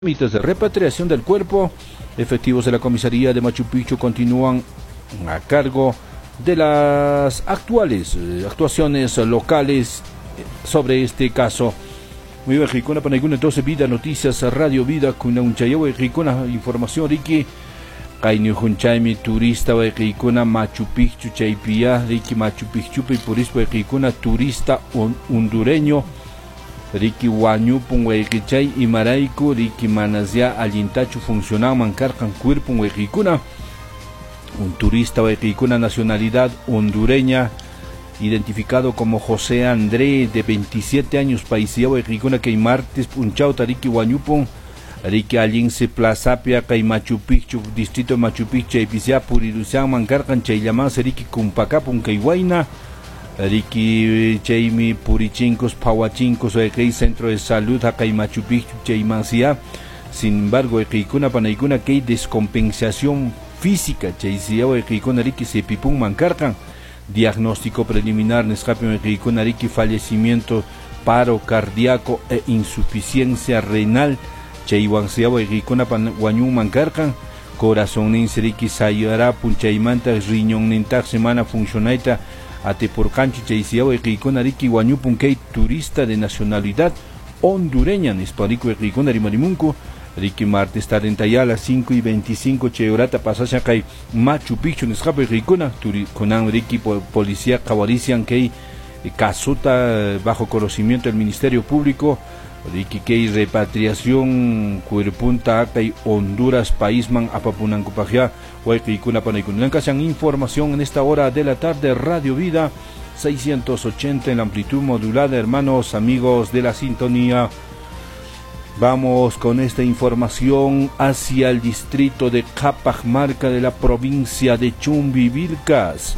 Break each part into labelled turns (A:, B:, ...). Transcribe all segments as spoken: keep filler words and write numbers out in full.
A: Trámites de repatriación del cuerpo. Efectivos de la comisaría de Machu Picchu continúan a cargo de las actuales eh, actuaciones locales sobre este caso. Muy bien, Ricona Panaguna, entonces Vida Noticias, Radio Vida, con un chayo Ricona, información Ricky. Kainu Junchaimi, turista Ricona Machu Picchu, Chaipia, Ricky Machu Picchu, y por eso Ricona, turista hondureño. Ricky Wanyupun Huayquichay y Maraiku, Ricky Manazia Alintachu funcionaba Mancarcan Cuerpun Huayquicuna, un turista Huayquicuna nacionalidad hondureña, identificado como José André, de veintisiete años, paisía Huayquicuna, que martes punchauta Ricky Wanyupun, Ricky Alinse Plazapia, Kay Machu Picchu, distrito de Machu Picchu, Episia Purirusian Mancarcan, Chaylamas, Ricky Cumpacapun, Kayhuayna, Ricky Chaimi Purichincos, Pahuachincos, Equi Centro de Salud, Acay Machu Picchu, Chaimancia. Sin embargo, Equicuna Panaicuna, que hay descompensación física, Chaisia o Equicuna Ricky Sepipun Mancarcan. Diagnóstico preliminar, Nescapion Equicuna Ricky, fallecimiento, paro cardíaco e insuficiencia renal, Chaiwancia o Equicuna Panhuañun Mancarcan. Corazón Ninsericky Sayara, Punchaimanta, Riñón Nintac, semana funcionaita. Ate por cancho Chaisiao Equicona Ricky Guanyupun, que turista de nacionalidad hondureña, Nisparico Equicona Rimarimunco, Ricky martes treinta y a las cinco y veinticinco Cheorata pasasha Kai Machu Picchu, Niscape Equicona, Conan Ricky Policía Cawarician, que Casuta bajo conocimiento del Ministerio Público, Ricky Kei repatriación Cuerpunta Acay Honduras Paisman Apapunancupagia Huayquicuna Panaicunanca. Sean información en esta hora de la tarde, Radio Vida seiscientos ochenta en la amplitud modulada. Hermanos, amigos de la sintonía, vamos con esta información hacia el distrito de Capajamarca de la provincia de Chumbivilcas.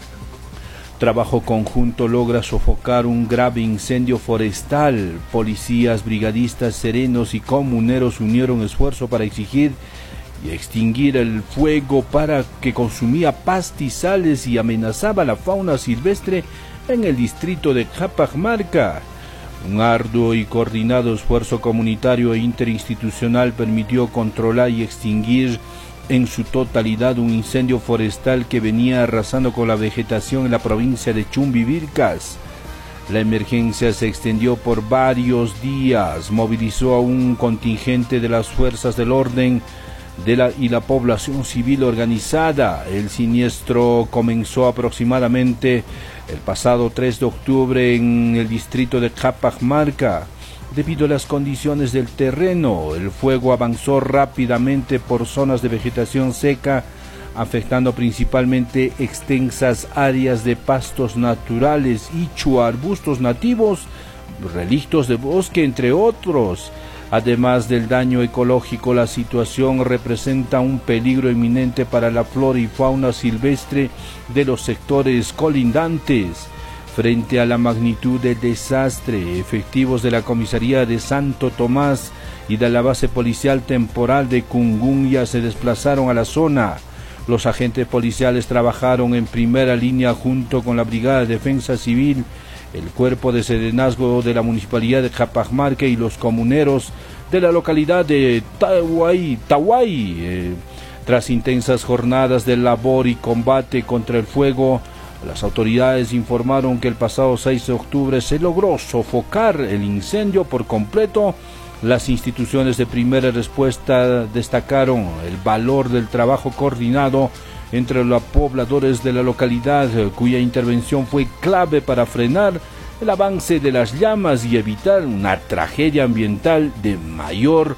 A: Trabajo conjunto logra sofocar un grave incendio forestal. Policías, brigadistas, serenos y comuneros unieron esfuerzo para exigir y extinguir el fuego para que consumía pastizales y amenazaba la fauna silvestre en el distrito de Capajamarca. Un arduo y coordinado esfuerzo comunitario e interinstitucional permitió controlar y extinguir en su totalidad un incendio forestal que venía arrasando con la vegetación en la provincia de Chumbivilcas. La emergencia se extendió por varios días, movilizó a un contingente de las fuerzas del orden de la, y la población civil organizada. El siniestro comenzó aproximadamente el pasado tres de octubre en el distrito de Capajamarca. Debido a las condiciones del terreno, el fuego avanzó rápidamente por zonas de vegetación seca, afectando principalmente extensas áreas de pastos naturales, ichu, arbustos nativos, relictos de bosque, entre otros. Además del daño ecológico, la situación representa un peligro inminente para la flora y fauna silvestre de los sectores colindantes. Frente a la magnitud del desastre, efectivos de la comisaría de Santo Tomás y de la base policial temporal de Cungunya se desplazaron a la zona. Los agentes policiales trabajaron en primera línea junto con la Brigada de Defensa Civil, el Cuerpo de Serenazgo de la Municipalidad de Capajamarca y los comuneros de la localidad de Tahuay, Tahuay. Eh, tras intensas jornadas de labor y combate contra el fuego, las autoridades informaron que el pasado seis de octubre se logró sofocar el incendio por completo. Las instituciones de primera respuesta destacaron el valor del trabajo coordinado entre los pobladores de la localidad, cuya intervención fue clave para frenar el avance de las llamas y evitar una tragedia ambiental de mayor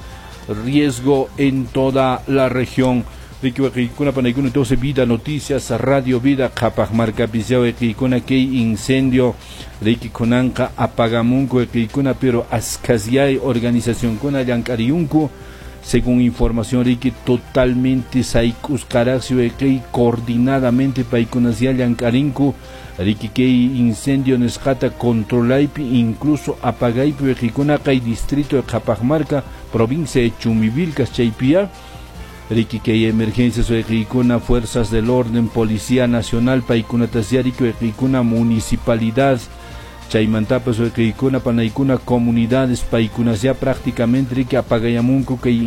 A: riesgo en toda la región. Entonces Vida Noticias, Radio Vida, Capajamarca, Pisao, Equicuna, que incendio, Ricky Conanca, Apagamunco, Equicuna, pero Ascasiay, organización con Ayancariunco, según información Ricky, totalmente Saikus Caraxio, Equi, coordinadamente Paicunasia, Yancarinco, Ricky, que incendio Nescata, Controlaipi, incluso Apagaipi, Equicuna, que distrito de Capajamarca, provincia de Chumbivilcas, Chaipia. Ricky que emergencias Equicuna, fuerzas del orden, Policía Nacional, Paicuna Tasiarico, Equicuna, Municipalidad chaymantapas que ikuna panaykuna comunidades paikunas ya prácticamente que apagayamunku que